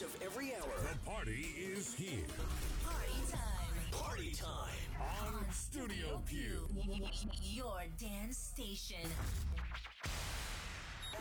of every hour. The party is here. Party time. Party time. On Studio Q. Your dance station.